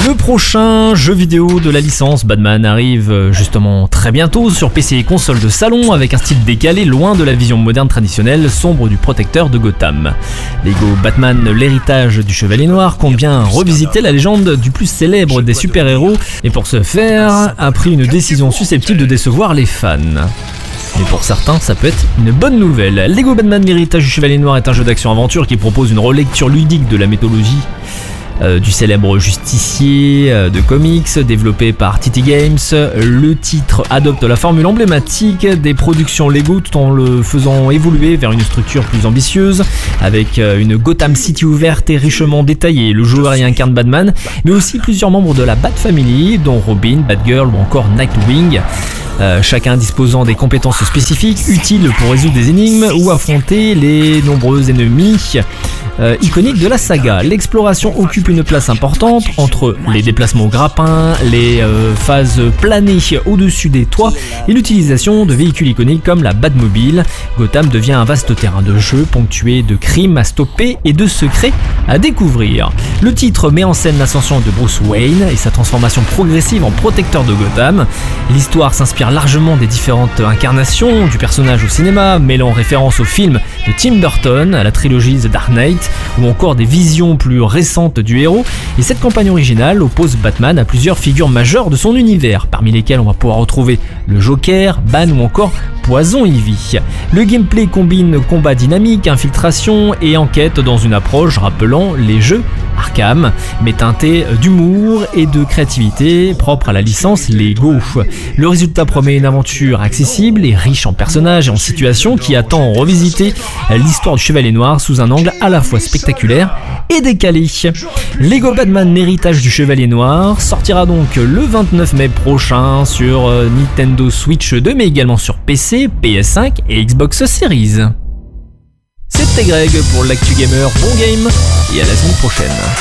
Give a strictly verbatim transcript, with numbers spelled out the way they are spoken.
Le prochain jeu vidéo de la licence Batman arrive justement très bientôt sur P C et console de salon avec un style décalé loin de la vision moderne traditionnelle sombre du protecteur de Gotham. Lego Batman, l'héritage du Chevalier Noir, compte bien revisiter la légende du plus célèbre des super-héros et pour ce faire a pris une décision susceptible de décevoir les fans. Mais pour certains, ça peut être une bonne nouvelle. Lego Batman, l'héritage du Chevalier Noir est un jeu d'action-aventure qui propose une relecture ludique de la mythologie Euh, du célèbre justicier euh, de comics développé par T T Games. Le titre adopte la formule emblématique des productions Lego tout en le faisant évoluer vers une structure plus ambitieuse avec euh, une Gotham City ouverte et richement détaillée. Le joueur y incarne Batman mais aussi plusieurs membres de la Bat Family dont Robin, Batgirl ou encore Nightwing. Euh, chacun disposant des compétences spécifiques utiles pour résoudre des énigmes ou affronter les nombreux ennemis euh, iconiques de la saga. L'exploration occupe une place importante entre les déplacements au grappin, les euh, phases planées au-dessus des toits et l'utilisation de véhicules iconiques comme la Batmobile. Gotham devient un vaste terrain de jeu ponctué de crimes à stopper et de secrets à découvrir. Le titre met en scène l'ascension de Bruce Wayne et sa transformation progressive en protecteur de Gotham. L'histoire s'inspire largement des différentes incarnations du personnage au cinéma, mêlant référence au film de Tim Burton, à la trilogie The Dark Knight, ou encore des visions plus récentes du héros. Et cette campagne originale oppose Batman à plusieurs figures majeures de son univers, parmi lesquelles on va pouvoir retrouver le Joker, Bane ou encore Poison Ivy. Le gameplay combine combat dynamique, infiltration et enquête dans une approche rappelant les jeux Arkham, mais teinté d'humour et de créativité propre à la licence Lego. Le résultat promet une aventure accessible et riche en personnages et en situations qui attend revisiter l'histoire du Chevalier Noir sous un angle à la fois spectaculaire et décalé. Lego Batman, l'héritage du Chevalier Noir sortira donc le vingt-neuf mai prochain sur Nintendo Switch deux mais également sur P C, P S cinq et Xbox Series. C'était Greg pour l'Actu Gamer, bon game et à la semaine prochaine.